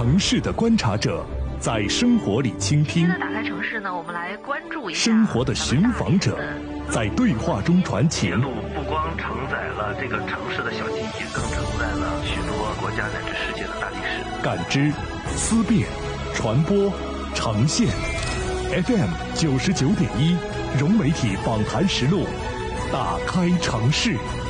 城市的观察者，在生活里倾听。 打开城市呢，我们来关注一下生活的寻访者，在对话中传情。 路不光承载了这个城市的小记忆，更承载了许多国家乃至世界的大历史。 感知、思辨、传播、呈现。FM 99.1，融媒体访谈实录，打开城市。